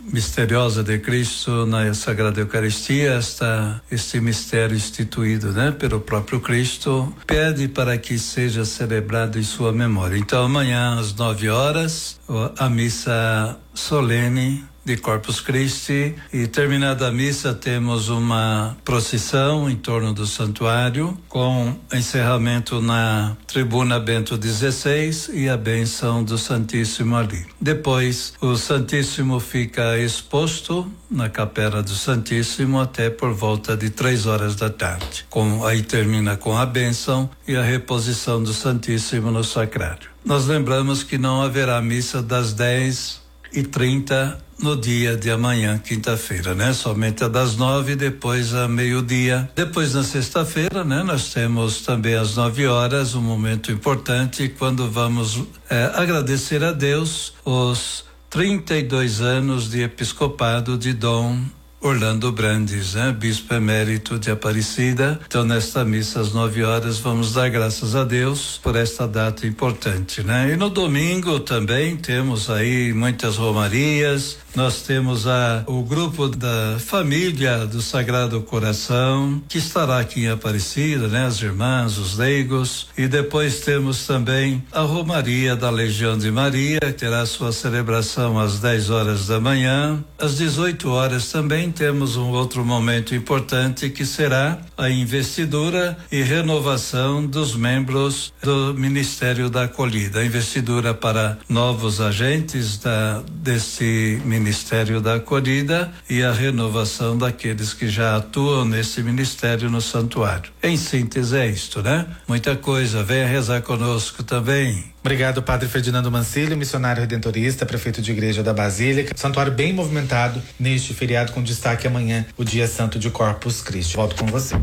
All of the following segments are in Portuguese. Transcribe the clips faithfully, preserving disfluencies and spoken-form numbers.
misteriosa de Cristo na Sagrada Eucaristia, esta, este mistério instituído, né, pelo próprio Cristo, pede para que seja celebrado em sua memória. Então, amanhã às nove horas, a missa solene de Corpus Christi, e terminada a missa temos uma procissão em torno do santuário, com encerramento na tribuna Bento dezesseis e a bênção do Santíssimo ali. Depois o Santíssimo fica exposto na capela do Santíssimo até por volta de três horas da tarde. Com, aí termina com a bênção e a reposição do Santíssimo no sacrário. Nós lembramos que não haverá missa das dez e trinta no dia de amanhã, quinta-feira, né? Somente a das nove, depois a meio-dia. Depois na sexta-feira, né? Nós temos também às nove horas um momento importante quando vamos eh, agradecer a Deus os trinta e dois anos de episcopado de Dom Orlando Brandes, né? Bispo emérito de Aparecida. Então, nesta missa às nove horas, vamos dar graças a Deus por esta data importante, né? E no domingo também temos aí muitas romarias. Nós temos a, o grupo da família do Sagrado Coração, que estará aqui em Aparecida, né? As irmãs, os leigos. E depois temos também a Romaria da Legião de Maria, que terá sua celebração às dez horas da manhã. Às dezoito horas também temos um outro momento importante, que será a investidura e renovação dos membros do Ministério da Acolhida. A investidura para novos agentes da, desse Ministério Ministério da Acolhida e a renovação daqueles que já atuam nesse ministério no santuário. Em síntese é isto, né? Muita coisa. Venha rezar conosco também. Obrigado, Padre Ferdinando Mancilio, missionário redentorista, prefeito de igreja da Basílica. Santuário bem movimentado neste feriado, com destaque amanhã, o Dia Santo de Corpus Christi. Volto com você.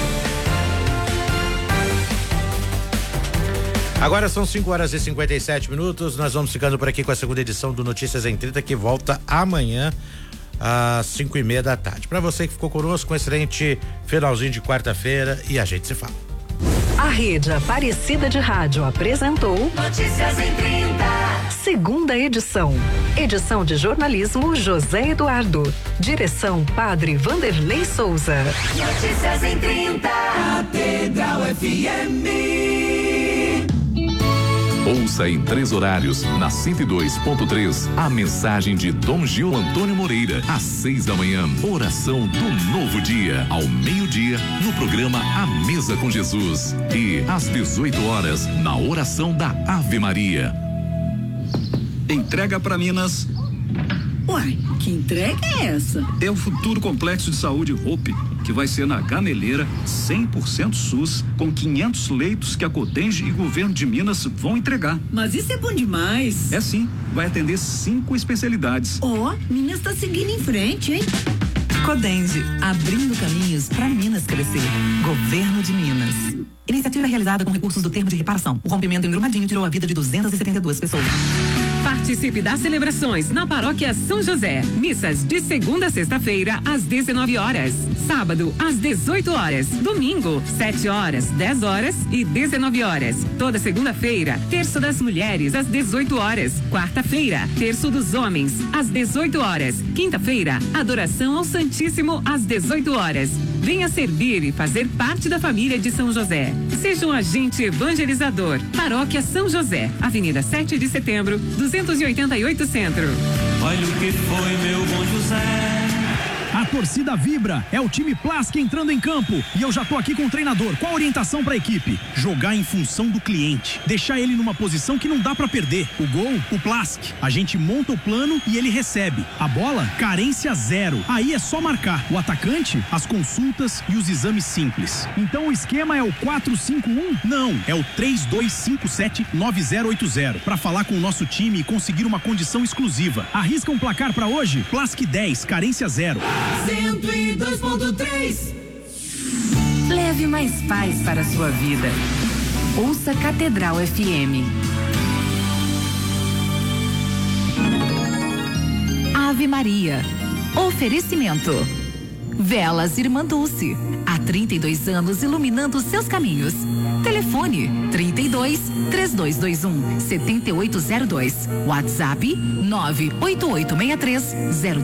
Agora são cinco horas e cinquenta e sete minutos. Nós vamos ficando por aqui com a segunda edição do Notícias em trinta, que volta amanhã às cinco e meia da tarde. Para você que ficou conosco, um excelente finalzinho de quarta-feira e a gente se fala. A Rede Aparecida de Rádio apresentou Notícias em trinta, segunda edição. Edição de jornalismo José Eduardo. Direção Padre Vanderlei Souza. Notícias em trinta. Catedral F M. Ouça em três horários, na cento e dois ponto três, a mensagem de Dom Gil Antônio Moreira, às seis da manhã, oração do novo dia, ao meio-dia, no programa A Mesa com Jesus, e às dezoito horas, na oração da Ave Maria. Entrega para Minas. Uai, que entrega é essa? É o futuro complexo de saúde Hope, que vai ser na Gameleira, cem por cento SUS, com quinhentos leitos que a Codenge e governo de Minas vão entregar. Mas isso é bom demais. É sim, vai atender cinco especialidades. Ó, oh, Minas tá seguindo em frente, hein? Codenge, abrindo caminhos para Minas crescer. Governo de Minas. Iniciativa realizada com recursos do termo de reparação. O rompimento em Brumadinho tirou a vida de duzentas e setenta e duas pessoas. Participe das celebrações na Paróquia São José. Missas de segunda a sexta-feira, às dezenove horas. Sábado, às dezoito horas. Domingo, sete horas, dez horas e dezenove horas. Toda segunda-feira, terço das mulheres, às dezoito horas. Quarta-feira, terço dos homens, às dezoito horas. Quinta-feira, adoração ao Santíssimo, às dezoito horas. Venha servir e fazer parte da família de São José. Seja um agente evangelizador. Paróquia São José, Avenida sete de Setembro, duzentos e oitenta e oito Centro. Olha o que foi, meu bom José. A torcida vibra, é o time Plask entrando em campo e eu já tô aqui com o treinador. Qual a orientação para a equipe? Jogar em função do cliente, deixar ele numa posição que não dá para perder. O gol, o Plask. A gente monta o plano e ele recebe. A bola, carência zero. Aí é só marcar. O atacante, as consultas e os exames simples. Então o esquema é o quatro cinco um? Não, é o três dois cinco sete nove zero oito zero. Para falar com o nosso time e conseguir uma condição exclusiva. Arrisca um placar para hoje? Plask dez, carência zero. cento e dois ponto três. Leve mais paz para a sua vida. Ouça Catedral F M. Ave Maria. Oferecimento. Velas Irmã Dulce. Há trinta e dois anos iluminando seus caminhos. Telefone trinta e dois, três dois dois um, sete oito zero dois. WhatsApp nove oito oito seis três zero